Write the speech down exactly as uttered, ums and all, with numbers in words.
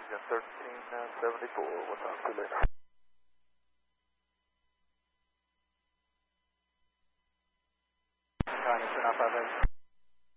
Oxygen thirteen seventy-four, we'll talk to you later. Connie, two nine five eight.